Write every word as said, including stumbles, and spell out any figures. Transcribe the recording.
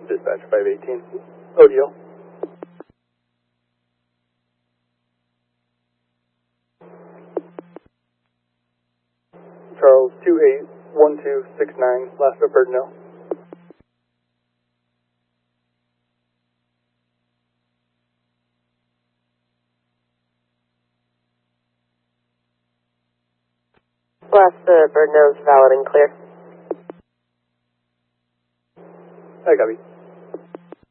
Dispatch five eighteen. O D L. Charles two eight one two six nine, last of personnel. Last uh, bird nose valid and clear. I copy.